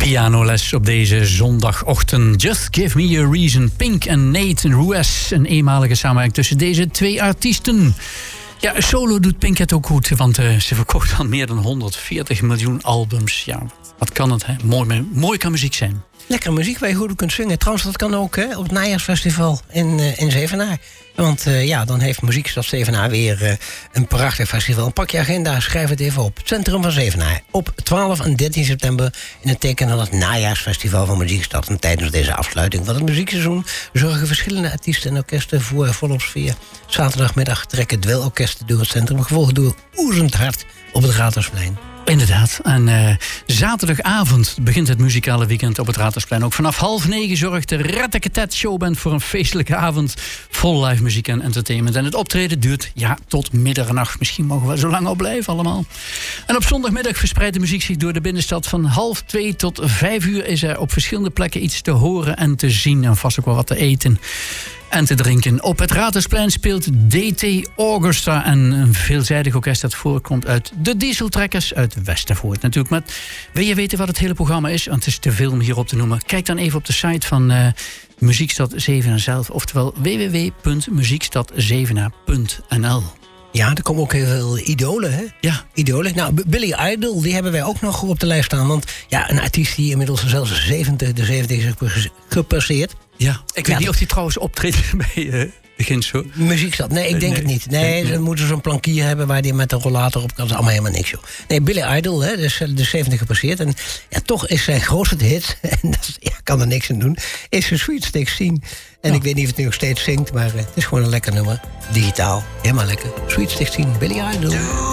Pianoles op deze zondagochtend. Just Give Me a Reason. Pink en Nate Ruess. Een eenmalige samenwerking tussen deze twee artiesten. Ja, solo doet Pink het ook goed, want ze verkocht al meer dan 140 miljoen albums. Ja, wat kan het, hè? Mooi kan muziek zijn. Lekker muziek waar je goed op kunt zingen. Trouwens, dat kan ook op het najaarsfestival in Zevenaar. Want dan heeft Muziekstad Zevenaar weer een prachtig festival. Pak je agenda, schrijf het even op. Het Centrum van Zevenaar. Op 12 en 13 september in het teken van het najaarsfestival van Muziekstad. En tijdens deze afsluiting van het muziekseizoen zorgen verschillende artiesten en orkesten voor volop sfeer. Zaterdagmiddag trekken dweilorkesten door het centrum, gevolgd door Oezend Hart op het Raadhuisplein. Inderdaad. En zaterdagavond begint het muzikale weekend op het Raadhuisplein. Ook vanaf 8:30 zorgt de Ratteketet Showband voor een feestelijke avond vol live muziek en entertainment. En het optreden duurt tot middernacht. Misschien mogen we zo lang op blijven allemaal. En op zondagmiddag verspreidt de muziek zich door de binnenstad. Van 1:30 tot 5:00 is er op verschillende plekken iets te horen en te zien. En vast ook wel wat te eten en te drinken. Op het Raadhuisplein speelt DT Orchestra, en een veelzijdig orkest dat voorkomt uit de Dieseltrekkers uit Westervoort natuurlijk. Maar wil je weten wat het hele programma is? Want het is te veel om hierop te noemen. Kijk dan even op de site van Muziekstad Zevenaar zelf, oftewel www.muziekstadzevenaar.nl. Ja, er komen ook heel veel idolen, hè? Ja. Idolen. Nou, Billy Idol, die hebben wij ook nog op de lijst staan. Want ja, een artiest die inmiddels zelfs de 70 is gepasseerd. Ja, ik weet niet of die trouwens optreedt bij Ginso. Muziekstad, nee, ik denk het niet. Nee, ze moeten zo'n plankier hebben waar die met een rollator op kan. Dat is allemaal helemaal niks, joh. Nee, Billy Idol, hè, dus de 70 gepasseerd. En ja, toch is zijn grootste hit, en dat kan er niks aan doen, is Sweet 16. En ik weet niet of het nu nog steeds zingt, maar het is gewoon een lekker nummer. Digitaal, helemaal lekker. Sweet 16, Billy Idol.